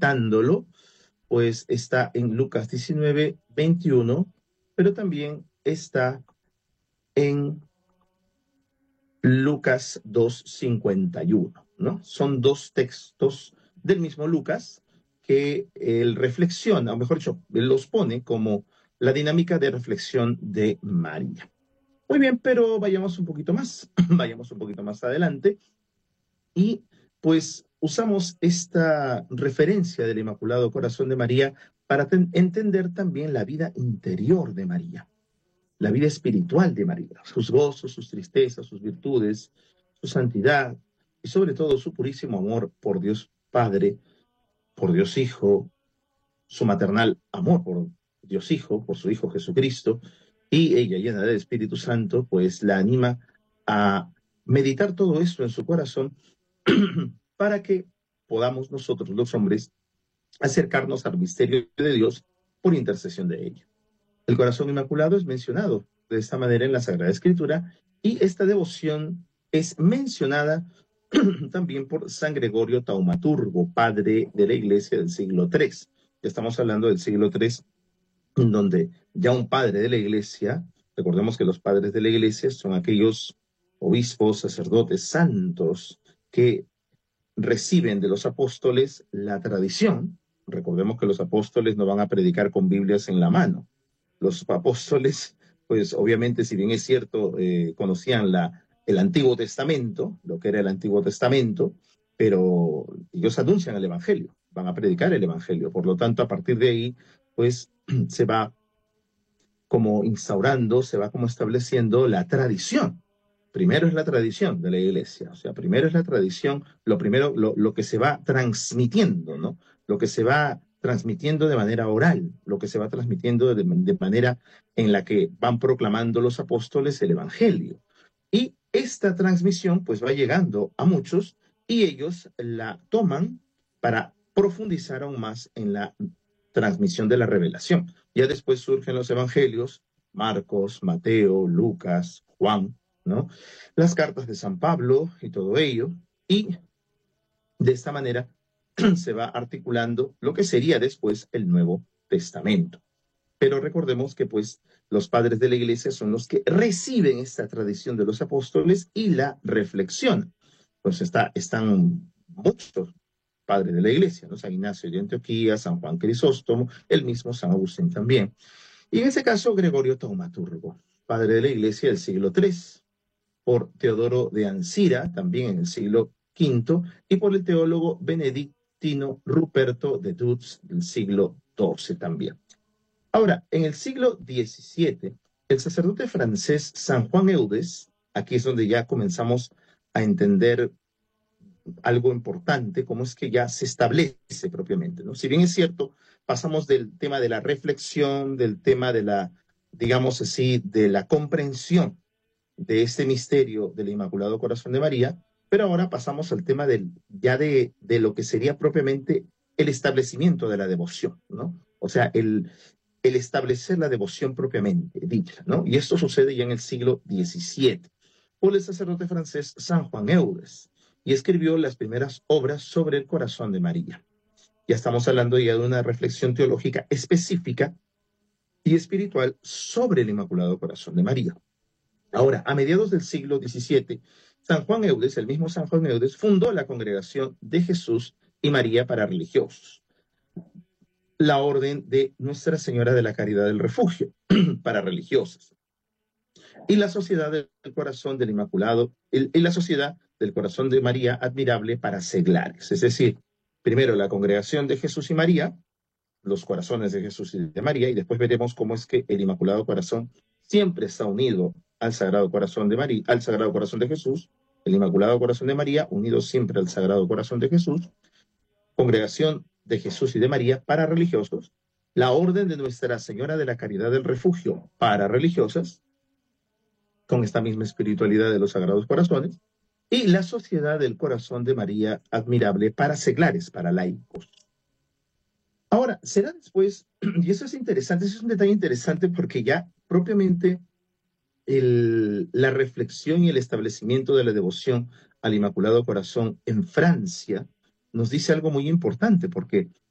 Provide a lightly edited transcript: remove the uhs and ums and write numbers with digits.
citándolo, pues está en Lucas 19, 21, pero también está en Lucas 2, 51, ¿no? Son dos textos del mismo Lucas que él reflexiona, o mejor dicho, él los pone como la dinámica de reflexión de María. Muy bien, pero vayamos un poquito más, vayamos un poquito más adelante y pues usamos esta referencia del Inmaculado Corazón de María para entender también la vida interior de María, la vida espiritual de María, sus gozos, sus tristezas, sus virtudes, su santidad y sobre todo su purísimo amor por Dios Padre, por Dios Hijo, su maternal amor por Dios Hijo, por su Hijo Jesucristo, y ella llena del Espíritu Santo, pues la anima a meditar todo esto en su corazón para que podamos nosotros los hombres acercarnos al misterio de Dios por intercesión de ella. El corazón inmaculado es mencionado de esta manera en la Sagrada Escritura y esta devoción es mencionada también por San Gregorio Taumaturgo, padre de la Iglesia del siglo III. Estamos hablando del siglo III, donde ya un padre de la Iglesia, recordemos que los padres de la Iglesia son aquellos obispos, sacerdotes, santos que reciben de los apóstoles la tradición. Recordemos que los apóstoles no van a predicar con Biblias en la mano. Los apóstoles, pues obviamente, si bien es cierto, conocían el Antiguo Testamento, lo que era el Antiguo Testamento, pero ellos anuncian el Evangelio, van a predicar el Evangelio. Por lo tanto, a partir de ahí, pues se va como instaurando, se va como estableciendo la tradición. Primero es la tradición de la iglesia, o sea, primero es la tradición, lo que se va transmitiendo, ¿no? Lo que se va transmitiendo de manera oral, lo que se va transmitiendo de manera en la que van proclamando los apóstoles el evangelio. Y esta transmisión pues va llegando a muchos y ellos la toman para profundizar aún más en la transmisión de la revelación. Ya después surgen los evangelios, Marcos, Mateo, Lucas, Juan, ¿no? Las cartas de San Pablo y todo ello, y de esta manera se va articulando lo que sería después el Nuevo Testamento. Pero recordemos que pues los padres de la iglesia son los que reciben esta tradición de los apóstoles y la reflexionan. Pues están muchos padres de la iglesia, ¿no? San Ignacio de Antioquía, San Juan Crisóstomo, el mismo San Agustín también. Y en ese caso, Gregorio Taumaturgo, padre de la iglesia del siglo III, por Teodoro de Ancira, también en el siglo V, y por el teólogo benedictino Ruperto de Dutz del siglo XII también. Ahora, en el siglo XVII, el sacerdote francés San Juan Eudes, aquí es donde ya comenzamos a entender algo importante, como es que ya se establece propiamente, ¿no? Si bien es cierto, pasamos del tema de la reflexión, del tema de la, digamos así, de la comprensión de este misterio del Inmaculado Corazón de María, pero ahora pasamos al tema de lo que sería propiamente el establecimiento de la devoción, ¿no? O sea, el establecer la devoción propiamente dicha, ¿no? Y esto sucede ya en el siglo XVII por el sacerdote francés San Juan Eudes, y escribió las primeras obras sobre el corazón de María. Ya estamos hablando ya de una reflexión teológica específica y espiritual sobre el Inmaculado Corazón de María. Ahora, a mediados del siglo XVII, San Juan Eudes, el mismo San Juan Eudes, fundó la Congregación de Jesús y María para religiosos, la Orden de Nuestra Señora de la Caridad del Refugio para religiosas, y la Sociedad del Corazón del Inmaculado, y la Sociedad del Corazón de María Admirable para seglares. Es decir, primero la Congregación de Jesús y María, los corazones de Jesús y de María, y después veremos cómo es que el Inmaculado Corazón siempre está unido al Sagrado Corazón de María, al Sagrado Corazón de Jesús, el Inmaculado Corazón de María unido siempre al Sagrado Corazón de Jesús, Congregación de Jesús y de María para religiosos, la Orden de Nuestra Señora de la Caridad del Refugio para religiosas, con esta misma espiritualidad de los Sagrados Corazones, y la Sociedad del Corazón de María Admirable para seglares, para laicos. Ahora, será después, y eso es interesante, eso es un detalle interesante porque ya propiamente la reflexión y el establecimiento de la devoción al Inmaculado Corazón en Francia nos dice algo muy importante, porque